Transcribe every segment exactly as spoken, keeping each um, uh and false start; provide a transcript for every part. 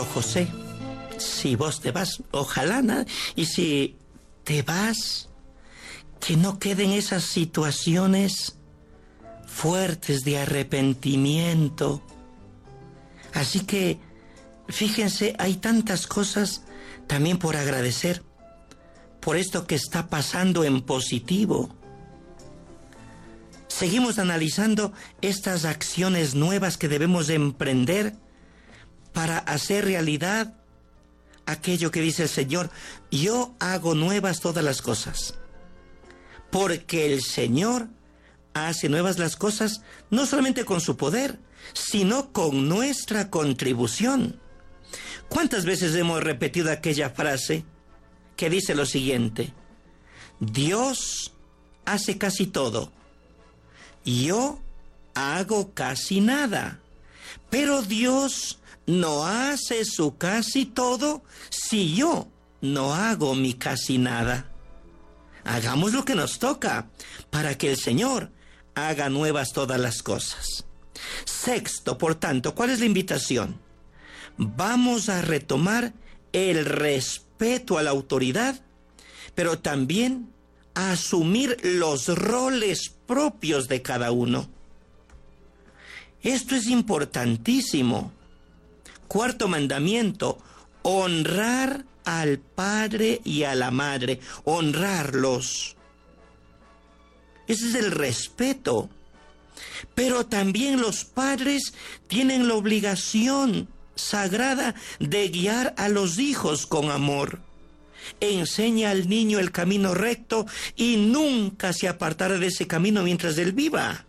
Pero José, si vos te vas, ojalá nada, y si te vas, que no queden esas situaciones fuertes de arrepentimiento. Así que, fíjense, hay tantas cosas también por agradecer, por esto que está pasando en positivo. Seguimos analizando estas acciones nuevas que debemos emprender para hacer realidad aquello que dice el Señor: yo hago nuevas todas las cosas. Porque el Señor hace nuevas las cosas no solamente con su poder, sino con nuestra contribución. ¿Cuántas veces hemos repetido aquella frase que dice lo siguiente: Dios hace casi todo, yo hago casi nada, pero Dios no hace su casi todo si yo no hago mi casi nada? Hagamos lo que nos toca para que el Señor haga nuevas todas las cosas. Sexto, por tanto, ¿cuál es la invitación? Vamos a retomar el respeto a la autoridad, pero también a asumir los roles propios de cada uno. Esto es importantísimo. Cuarto mandamiento: honrar al padre y a la madre, honrarlos. Ese es el respeto. Pero también los padres tienen la obligación sagrada de guiar a los hijos con amor. Enseña al niño el camino recto y nunca se apartará de ese camino mientras él viva.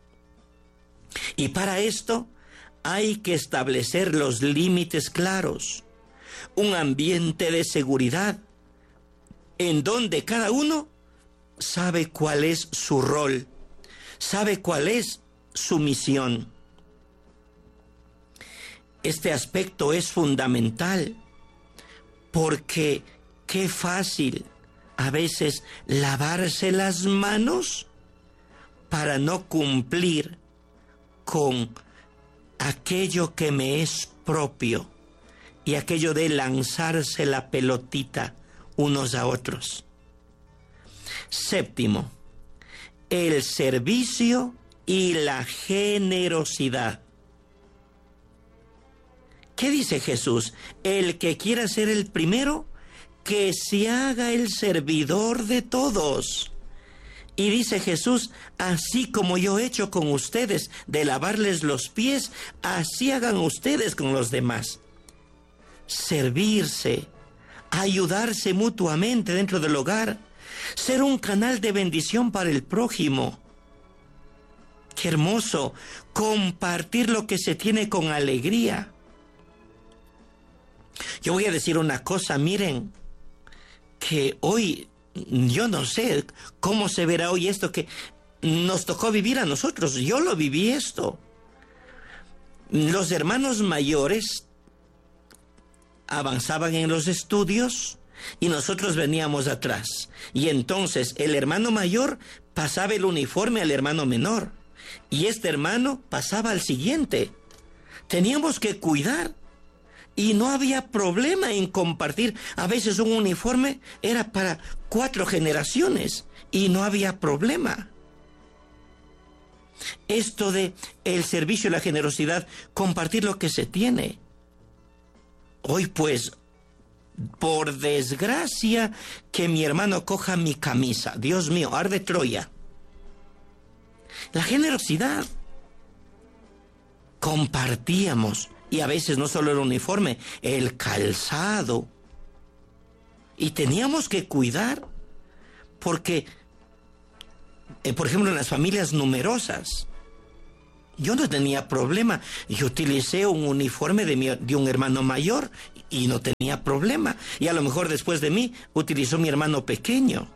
Y para esto hay que establecer los límites claros, un ambiente de seguridad en donde cada uno sabe cuál es su rol, sabe cuál es su misión. Este aspecto es fundamental porque qué fácil a veces lavarse las manos para no cumplir con aquello que me es propio y aquello de lanzarse la pelotita unos a otros. Séptimo, el servicio y la generosidad. ¿Qué dice Jesús? El que quiera ser el primero, que se haga el servidor de todos. Y dice Jesús: así como yo he hecho con ustedes de lavarles los pies, así hagan ustedes con los demás. Servirse, ayudarse mutuamente dentro del hogar, ser un canal de bendición para el prójimo. Qué hermoso, compartir lo que se tiene con alegría. Yo voy a decir una cosa, miren, que hoy, yo no sé cómo se verá hoy esto que nos tocó vivir a nosotros. Yo lo viví esto. Los hermanos mayores avanzaban en los estudios y nosotros veníamos atrás. Y entonces el hermano mayor pasaba el uniforme al hermano menor. Y este hermano pasaba al siguiente. Teníamos que cuidar. Y no había problema en compartir. A veces un uniforme era para cuatro generaciones y no había problema. Esto de el servicio y la generosidad, compartir lo que se tiene. Hoy pues, por desgracia, que mi hermano coja mi camisa. Dios mío, arde Troya. La generosidad. Compartíamos. Y a veces no solo el uniforme, el calzado. Y teníamos que cuidar, porque, eh, por ejemplo, en las familias numerosas, yo no tenía problema. Yo utilicé un uniforme de, mi, de un hermano mayor y no tenía problema. Y a lo mejor después de mí utilizó mi hermano pequeño.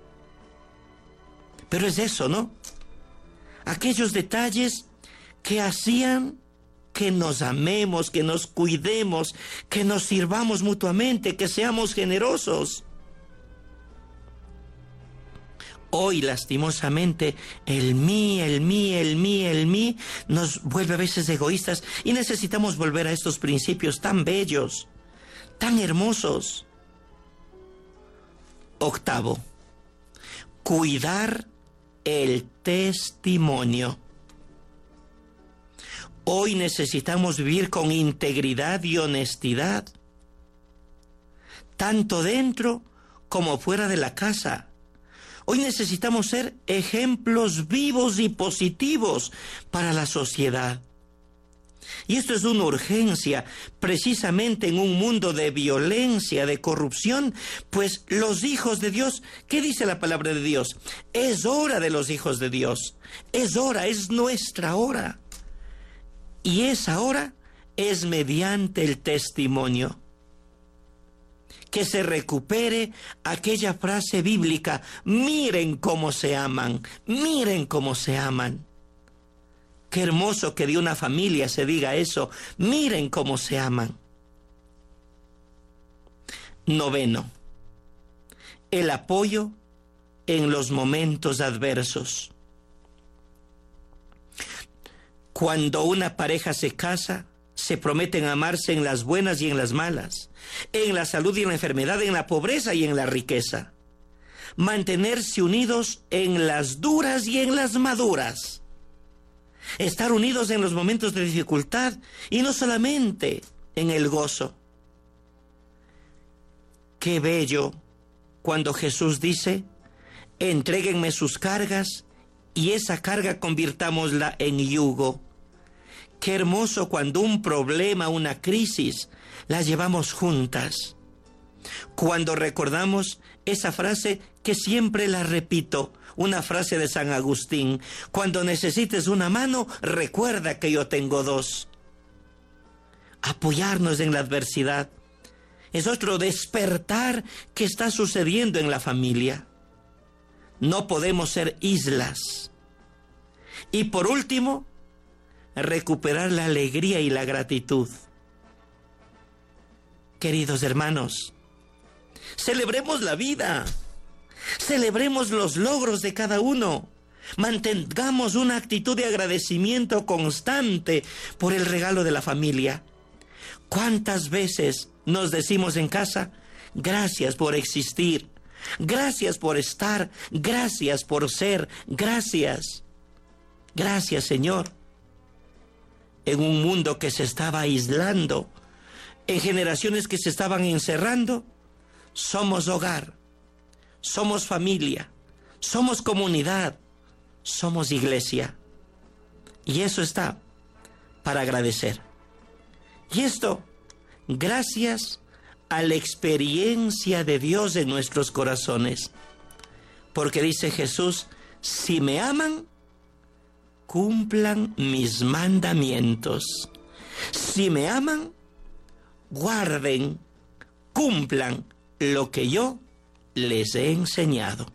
Pero es eso, ¿no? Aquellos detalles que hacían que nos amemos, que nos cuidemos, que nos sirvamos mutuamente, que seamos generosos. Hoy, lastimosamente, el mí, el mí, el mí, el mí nos vuelve a veces egoístas y necesitamos volver a estos principios tan bellos, tan hermosos. Octavo, cuidar el testimonio. Hoy necesitamos vivir con integridad y honestidad, tanto dentro como fuera de la casa. Hoy necesitamos ser ejemplos vivos y positivos para la sociedad. Y esto es una urgencia, precisamente en un mundo de violencia, de corrupción, pues los hijos de Dios, ¿qué dice la palabra de Dios? Es hora de los hijos de Dios, es hora, es nuestra hora. Y esa hora es mediante el testimonio. Que se recupere aquella frase bíblica, miren cómo se aman, miren cómo se aman. Qué hermoso que de una familia se diga eso, miren cómo se aman. Noveno, el apoyo en los momentos adversos. Cuando una pareja se casa, se prometen amarse en las buenas y en las malas, en la salud y en la enfermedad, en la pobreza y en la riqueza. Mantenerse unidos en las duras y en las maduras. Estar unidos en los momentos de dificultad y no solamente en el gozo. Qué bello cuando Jesús dice, entréguenme sus cargas y esa carga convirtámosla en yugo. Qué hermoso cuando un problema, una crisis, la llevamos juntas. Cuando recordamos esa frase que siempre la repito, una frase de San Agustín, cuando necesites una mano, recuerda que yo tengo dos. Apoyarnos en la adversidad es otro despertar que está sucediendo en la familia. No podemos ser islas. Y por último, recuperar la alegría y la gratitud. Queridos hermanos, celebremos la vida, celebremos los logros de cada uno, mantengamos una actitud de agradecimiento constante por el regalo de la familia. ¿Cuántas veces nos decimos en casa, gracias por existir, gracias por estar, gracias por ser, gracias, gracias Señor? En un mundo que se estaba aislando, en generaciones que se estaban encerrando, somos hogar, somos familia, somos comunidad, somos iglesia. Y eso está para agradecer. Y esto, gracias a la experiencia de Dios en nuestros corazones. Porque dice Jesús, si me aman, cumplan mis mandamientos. Si me aman, guarden, cumplan lo que yo les he enseñado.